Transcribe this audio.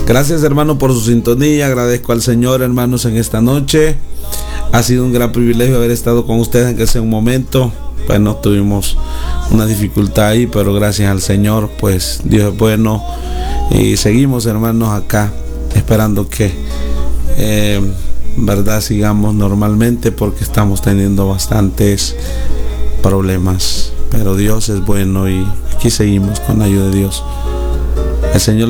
Gracias, hermano, por su sintonía. Agradezco al Señor, hermanos, en esta noche. Ha sido un gran privilegio haber estado con ustedes, aunque sea un momento. Bueno, tuvimos una dificultad ahí, pero gracias al Señor, pues Dios es bueno. Y seguimos, hermanos, acá, esperando que, verdad, sigamos normalmente, porque estamos teniendo bastantes problemas. Pero Dios es bueno y aquí seguimos con la ayuda de Dios. El Señor